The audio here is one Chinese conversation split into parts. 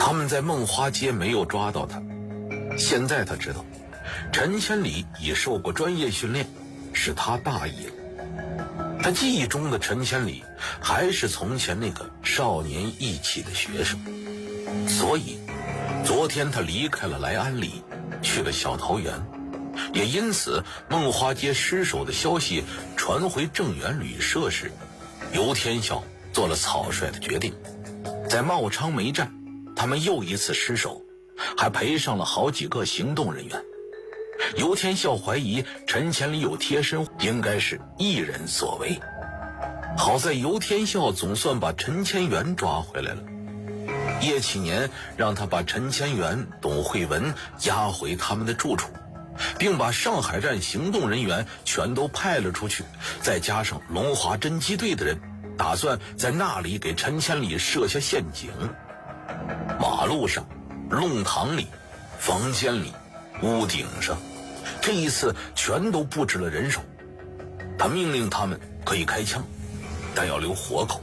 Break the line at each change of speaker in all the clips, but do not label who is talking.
他们在梦花街没有抓到他，现在他知道陈千里已受过专业训练，是他大意了。他记忆中的陈千里还是从前那个少年义气的学生，所以昨天他离开了来安里，去了小桃园，也因此梦花街失守的消息传回正源旅社时，游天笑做了草率的决定。在茂昌煤站，他们又一次失守，还赔上了好几个行动人员。游天笑怀疑陈千里有贴身，应该是一人所为。好在游天笑总算把陈千元抓回来了。叶启年让他把陈千元、董慧文押回他们的住处，并把上海站行动人员全都派了出去，再加上龙华侦缉队的人，打算在那里给陈千里设下陷阱。马路上、弄堂里、房间里、屋顶上，这一次全都布置了人手。他命令他们可以开枪，但要留活口。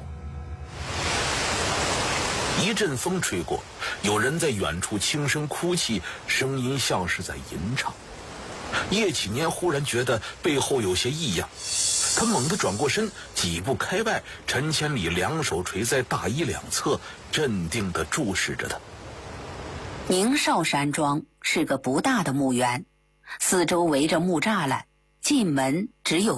一阵风吹过，有人在远处轻声哭泣，声音像是在吟唱。叶启年忽然觉得背后有些异样，他猛地转过身，几步开外，陈千里两手垂在大衣两侧，镇定地注视着他。
宁少山庄是个不大的墓园，四周围着木栅栏，进门只有